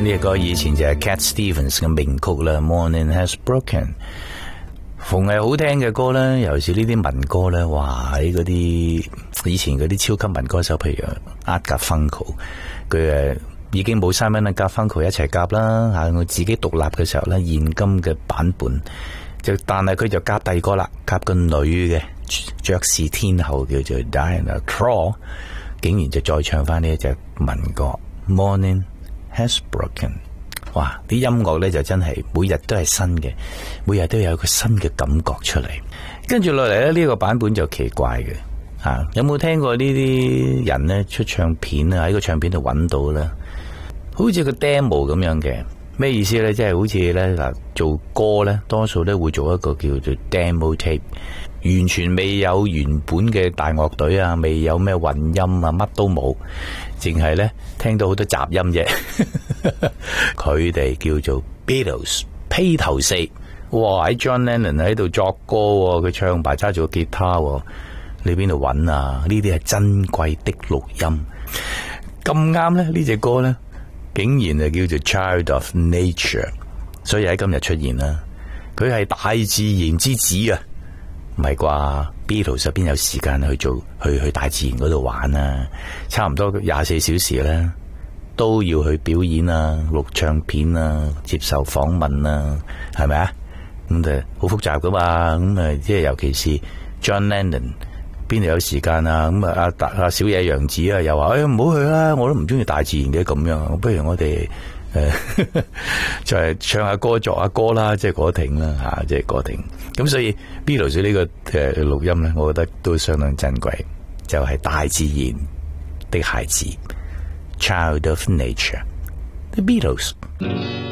呢個歌以前就係 Cat Stevens 嘅名曲啦， Morning Has Broken。逢係好聽嘅歌咧，尤其是呢啲民歌咧，哇！喺嗰啲以前嗰啲超級民歌手，譬如 Art Garfunkel， 佢已經冇Simon and Garfunkel一齊夾啦吓，我自己獨立嘅時候咧，現今嘅版本但係佢就夾第二個啦，夾個女嘅爵士天后叫做 Diana Krall， 竟然就再唱翻呢一隻民歌 Morning Has Broken。哇！啲音樂咧就真係每日都係新嘅，每日都有一個新嘅感覺出嚟。跟住落嚟咧，呢個版本就奇怪嘅吓，有冇聽過呢啲人咧出唱片啊？喺個唱片度揾到啦，好似個 demo 咁樣嘅。咩意思咧？即係好似咧嗱，做歌咧，多數都會做一個叫做 demo tape， 完全未有原本嘅大樂隊啊，未有咩混音啊，乜都冇，淨係咧聽到好多雜音啫。佢哋叫做 Beatles， 披頭四。哇！喺 John Lennon 喺度作歌，佢唱埋揸住個吉他，你邊度揾啊？呢啲係珍貴的錄音。咁啱咧，呢隻歌咧，竟然係叫做 Child of Nature， 所以喺今日出現啦。佢係大自然之子啊，唔係啩 ？Beatles 邊有時間去大自然嗰度玩啊？差唔多24小時咧，都要去表演啊、錄唱片啊、接受訪問啊，係咪啊？咁就好複雜噶嘛。咁啊，即係尤其是 John Lennon 邊度有時間啊？咁啊，阿小野洋子啊，又話唔好去啦，我都唔中意大自然嘅咁樣，不如我哋就係唱下歌、作下歌啦，即係歌停啦吓，即係歌停。咁所以 Beatles 呢個錄音咧，我覺得都相當珍貴，就係大自然的孩子 ，Child of Nature，The Beatles。